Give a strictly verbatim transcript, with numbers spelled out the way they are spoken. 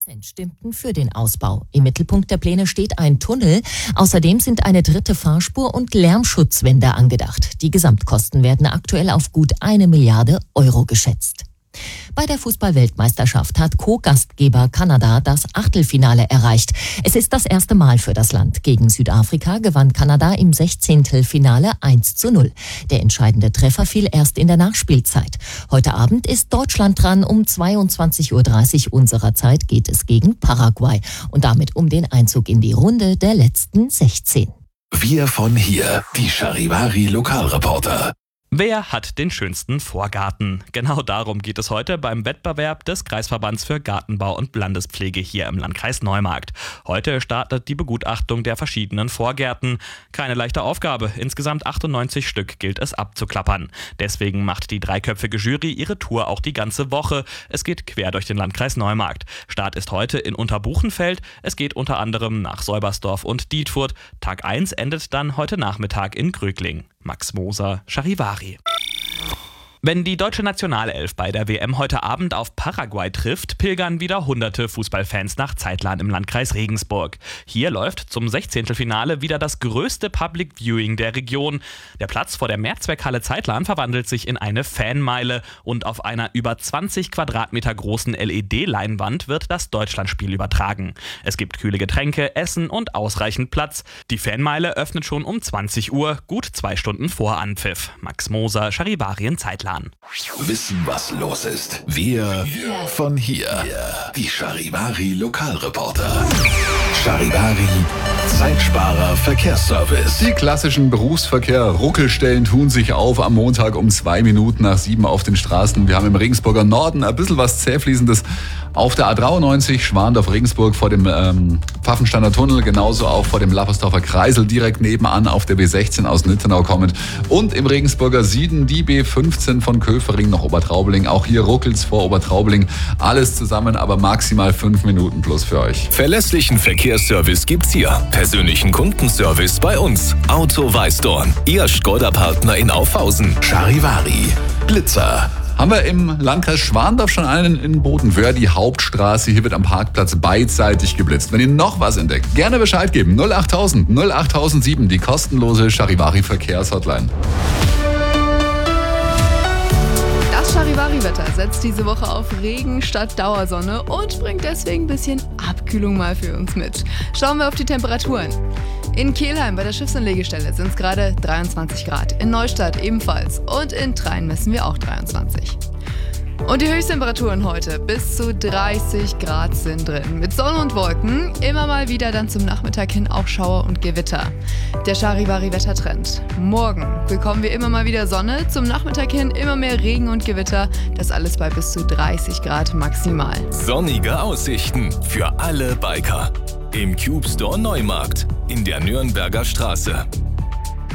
Prozent stimmten für den Ausbau. Im Mittelpunkt der Pläne steht ein Tunnel. Außerdem sind eine dritte Fahrspur und Lärmschutzwände angedacht. Die Gesamtkosten werden aktuell auf gut eine Milliarde Euro geschätzt. Bei der Fußball-Weltmeisterschaft hat Co-Gastgeber Kanada das Achtelfinale erreicht. Es ist das erste Mal für das Land. Gegen Südafrika gewann Kanada im Sechzehntelfinale eins zu null. Der entscheidende Treffer fiel erst in der Nachspielzeit. Heute Abend ist Deutschland dran. Um zweiundzwanzig Uhr dreißig unserer Zeit geht es gegen Paraguay und damit um den Einzug in die Runde der letzten sechzehn. Wir von hier, die Charivari Lokalreporter. Wer hat den schönsten Vorgarten? Genau darum geht es heute beim Wettbewerb des Kreisverbands für Gartenbau und Landespflege hier im Landkreis Neumarkt. Heute startet die Begutachtung der verschiedenen Vorgärten. Keine leichte Aufgabe, insgesamt achtundneunzig Stück gilt es abzuklappern. Deswegen macht die dreiköpfige Jury ihre Tour auch die ganze Woche. Es geht quer durch den Landkreis Neumarkt. Start ist heute in Unterbuchenfeld. Es geht unter anderem nach Säubersdorf und Dietfurt. Tag eins endet dann heute Nachmittag in Grögling. Max Moser, Charivari. Wenn die deutsche Nationalelf bei der W M heute Abend auf Paraguay trifft, pilgern wieder hunderte Fußballfans nach Zeitlahn im Landkreis Regensburg. Hier läuft zum Sechzehntelfinale wieder das größte Public Viewing der Region. Der Platz vor der Mehrzweckhalle Zeitlahn verwandelt sich in eine Fanmeile und auf einer über zwanzig Quadratmeter großen L E D-Leinwand wird das Deutschlandspiel übertragen. Es gibt kühle Getränke, Essen und ausreichend Platz. Die Fanmeile öffnet schon um zwanzig Uhr, gut zwei Stunden vor Anpfiff. Max Moser, Charivari in Zeitlahn. Wissen, was los ist. Wir von hier. Die Charivari Lokalreporter. Charivari Zeitsparer Verkehrsservice. Die klassischen Berufsverkehr-Ruckelstellen tun sich auf am Montag um zwei Minuten nach sieben auf den Straßen. Wir haben im Regensburger Norden ein bisschen was Zähfließendes auf der A dreiundneunzig Schwandorf-Regensburg vor dem ähm, Pfaffensteiner Tunnel, genauso auch vor dem Lappersdorfer Kreisel direkt nebenan auf der B sechzehn aus Nittenau kommend und im Regensburger Süden die B fünfzehn von Köfering nach Obertraubeling. Auch hier ruckelt's vor Obertraubeling. Alles zusammen, aber maximal fünf Minuten plus für euch. Verlässlichen Verkehrsservice gibt's hier. Persönlichen Kundenservice bei uns. Auto Weißdorn. Ihr Skoda-Partner in Aufhausen. Charivari. Blitzer. Haben wir im Landkreis Schwandorf schon einen in Bodenwöhr, die Hauptstraße. Hier wird am Parkplatz beidseitig geblitzt. Wenn ihr noch was entdeckt, gerne Bescheid geben. null achttausend null achttausendsieben, die kostenlose Charivari Verkehrshotline. Das Charivari-Wetter setzt diese Woche auf Regen statt Dauersonne und bringt deswegen ein bisschen Abkühlung mal für uns mit. Schauen wir auf die Temperaturen. In Kelheim bei der Schiffsanlegestelle sind es gerade dreiundzwanzig Grad, in Neustadt ebenfalls und in Train messen wir auch dreiundzwanzig. Und die Höchsttemperaturen heute bis zu dreißig Grad sind drin. Mit Sonne und Wolken, immer mal wieder dann zum Nachmittag hin auch Schauer und Gewitter. Der Charivari-Wettertrend. Morgen bekommen wir immer mal wieder Sonne, zum Nachmittag hin immer mehr Regen und Gewitter. Das alles bei bis zu dreißig Grad maximal. Sonnige Aussichten für alle Biker. Im Cube Store Neumarkt in der Nürnberger Straße.